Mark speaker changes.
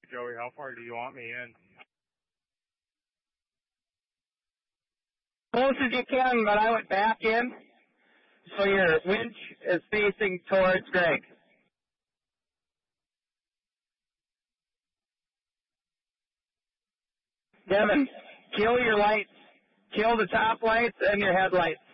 Speaker 1: Joey, how far do you want me in?
Speaker 2: Close as you can, but I went back in, so your winch is facing towards Greg. Devin, kill your lights. Kill the top lights and your headlights.